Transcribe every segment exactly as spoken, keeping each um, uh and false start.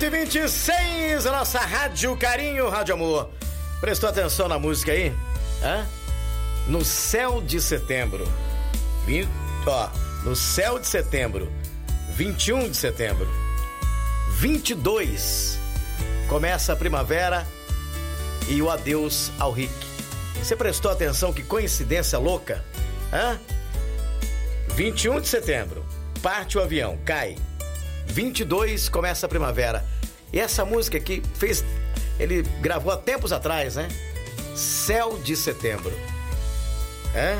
e vinte e seis, a nossa Rádio Carinho, Rádio Amor. Prestou atenção na música aí? Hã? No céu de setembro. vinte, ó, no céu de setembro. vinte e um de setembro. vinte e dois. Começa a primavera e o adeus ao Rick. Você prestou atenção? Que coincidência louca? Hã? vinte e um de setembro. Parte o avião, cai. vinte e dois, começa a primavera. E essa música aqui fez... Ele gravou há tempos atrás, né? Céu de Setembro. É?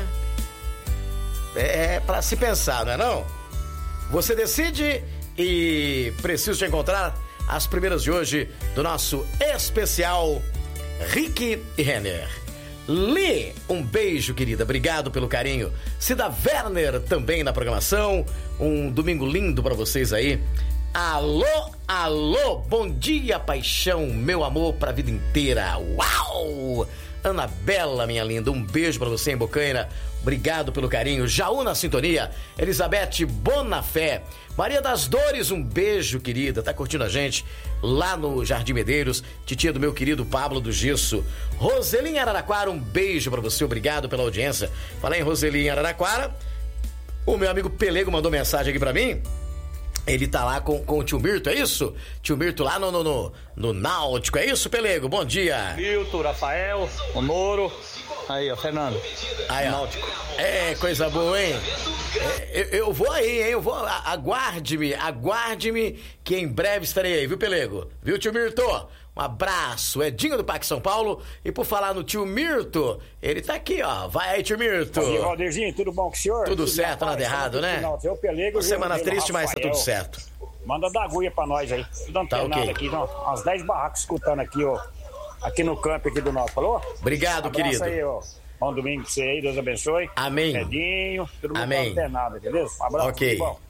É pra se pensar, não é não? Você decide e preciso te encontrar as primeiras de hoje do nosso especial Rick e Renner. Li, um beijo, querida. Obrigado pelo carinho. Cida Werner também na programação. Um domingo lindo pra vocês aí. Alô, alô, bom dia, paixão, meu amor pra vida inteira. Uau! Anabela, minha linda, um beijo pra você em Bocaina. Obrigado pelo carinho. Jaú na sintonia. Elizabeth Bonafé. Maria das Dores, um beijo, querida. Tá curtindo a gente lá no Jardim Medeiros. Titia do meu querido Pablo do Gesso. Roseli Araraquara, um beijo pra você. Obrigado pela audiência. Falei em Roseli Araraquara. O meu amigo Pelego mandou mensagem aqui pra mim. Ele tá lá com, com o tio Mirto, é isso? Tio Mirto lá no, no, no, no Náutico, é isso, Pelego? Bom dia. Milton, Rafael, Honoro. Aí, ó, Fernando. Aí, ó. Náutico. É, coisa boa, hein? É, eu, eu vou aí, hein? Eu vou. Aguarde-me, aguarde-me que em breve estarei aí, viu, Pelego? Viu, tio Mirto? Um abraço, Edinho do Parque São Paulo. E por falar no tio Mirto, ele tá aqui, ó. Vai aí, tio Mirto. Bom dia, Valdirzinho, tudo bom com o senhor? Tudo, tudo certo, nada errado, né? Eu pelego, semana triste, mas tá tudo certo. Manda da agulha pra nós aí. Tudo antenado tá, okay. Aqui, não, umas dez barracos escutando aqui, ó. Aqui no campo aqui do nosso, falou? Obrigado, querido. Aí, ó. Bom domingo pra você aí, Deus abençoe. Amém. Edinho, todo mundo Amém. antenado, beleza? Um abraço, ok. Tudo bom.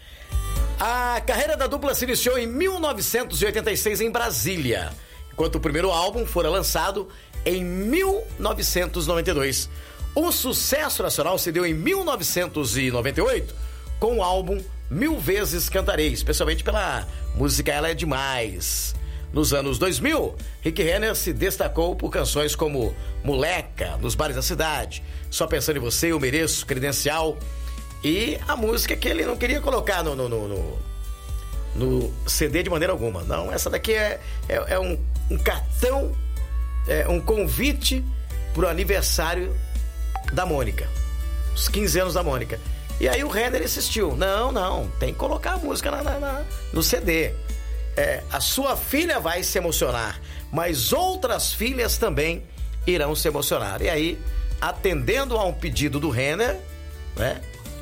A carreira da dupla se iniciou em mil novecentos e oitenta e seis em Brasília, enquanto o primeiro álbum fora lançado em mil novecentos e noventa e dois. O sucesso nacional se deu em mil novecentos e noventa e oito com o álbum Mil Vezes Cantarei, especialmente pela música Ela é Demais. Nos anos dois mil, Rick Renner se destacou por canções como Moleca, Nos Bares da Cidade, Só Pensando em Você, Eu Mereço, Credencial, e a música que ele não queria colocar no, no, no, no, no C D de maneira alguma. Não, essa daqui é, é, é um, um cartão, é um convite pro aniversário da Mônica, os quinze anos da Mônica. E aí o Renner insistiu, não, não, tem que colocar a música na, na, na, no C D. É, a sua filha vai se emocionar, mas outras filhas também irão se emocionar. E aí, atendendo a um pedido do Renner, né,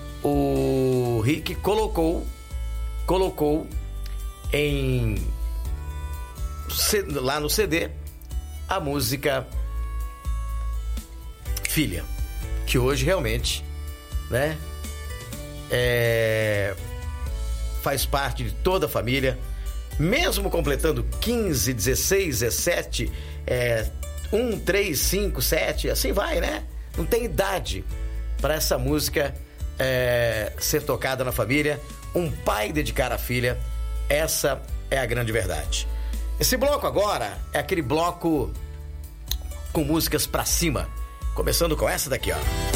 o Rick colocou, colocou em lá no C D a música Filha, que hoje realmente, né, é, faz parte de toda a família. Mesmo completando quinze, dezesseis, dezessete, é, um, três, cinco, sete, assim vai, né? Não tem idade para essa música é, ser tocada na família. Um pai dedicar a filha, essa é a grande verdade. Esse bloco agora é aquele bloco com músicas pra cima, começando com essa daqui, ó.